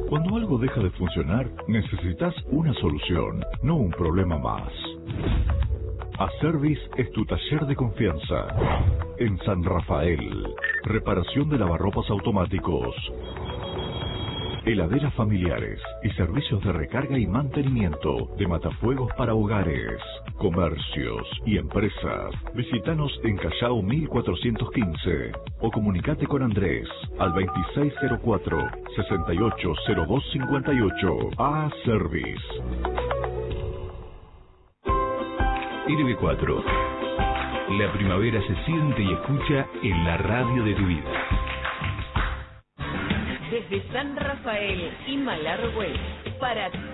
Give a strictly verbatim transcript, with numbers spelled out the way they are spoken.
Cuando algo deja de funcionar, necesitas una solución, no un problema más. Aservice es tu taller de confianza. En San Rafael, reparación de lavarropas automáticos, heladeras familiares y servicios de recarga y mantenimiento de matafuegos para hogares, comercios y empresas. Visítanos en Callao mil cuatrocientos quince o comunicate con Andrés al veintiséis cero cuatro, sesenta y ocho cero dos cincuenta y ocho. A Service. R B cuatro. La primavera se siente y escucha en la radio de tu vida. Desde San Rafael y Malargüe, para